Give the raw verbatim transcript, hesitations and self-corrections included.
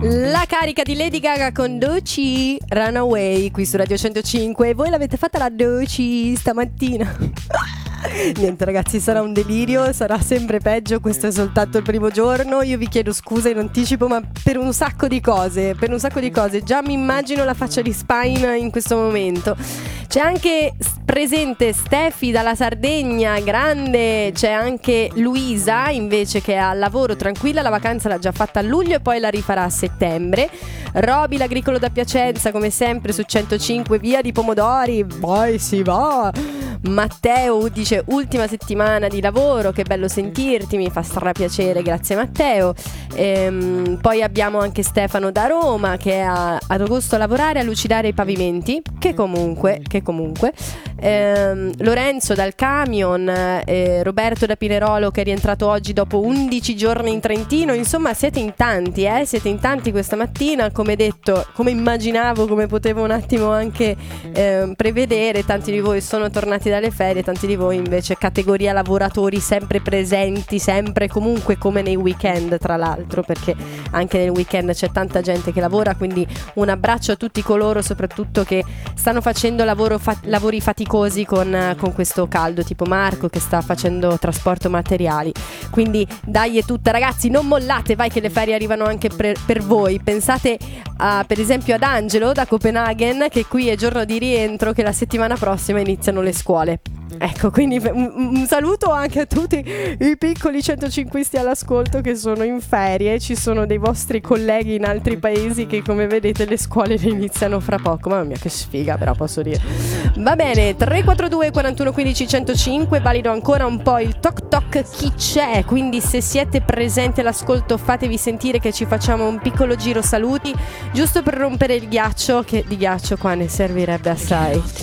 La carica di Lady Gaga con Doechii, Runaway, qui su Radio centocinque. E voi l'avete fatta la Doechii stamattina? Niente ragazzi, sarà un delirio, sarà sempre peggio, questo è soltanto il primo giorno. Io vi chiedo scusa in anticipo, ma per un sacco di cose, per un sacco di cose. Già mi immagino la faccia di Spine in questo momento. C'è anche presente Stefi dalla Sardegna, grande. C'è anche Luisa invece che è al lavoro, tranquilla, la vacanza l'ha già fatta a luglio e poi la rifarà a settembre. Roby l'agricolo da Piacenza come sempre su centocinque, via di pomodori, vai si va. Matteo dice ultima settimana di lavoro, che bello sentirti, mi fa strapiacere, grazie Matteo. Ehm, poi abbiamo anche Stefano da Roma che è a, ad agosto a lavorare a lucidare i pavimenti, che comunque, che comunque. Ehm, Lorenzo dal camion, eh, Roberto da Pinerolo che è rientrato oggi dopo undici giorni in Trentino. Insomma siete in tanti, eh? siete in tanti questa mattina, come detto, come immaginavo, come potevo un attimo anche eh, prevedere. Tanti di voi sono tornati dalle ferie, tanti di voi invece categoria lavoratori sempre presenti, sempre comunque, come nei weekend tra l'altro, perché anche nel weekend c'è tanta gente che lavora, quindi un abbraccio a tutti coloro soprattutto che stanno facendo lavoro fa- lavori faticosi con, con questo caldo, tipo Marco che sta facendo trasporto materiali. Quindi dai è tutta ragazzi, non mollate, vai che le ferie arrivano anche per, per voi. Pensate a, per esempio ad Angelo da Copenaghen, che qui è giorno di rientro, che la settimana prossima iniziano le scuole. Ecco, quindi un, un saluto anche a tutti i piccoli centocinquisti all'ascolto che sono in ferie. Ci sono dei vostri colleghi in altri paesi che come vedete le scuole le iniziano fra poco. Mamma mia che sfiga, però posso dire. Va bene, tre quattro due quarantuno quindici centocinque, valido ancora un po' il toc toc chi c'è, quindi se siete presenti all'ascolto fatevi sentire che ci facciamo un piccolo giro saluti, giusto per rompere il ghiaccio, che di ghiaccio qua ne servirebbe assai.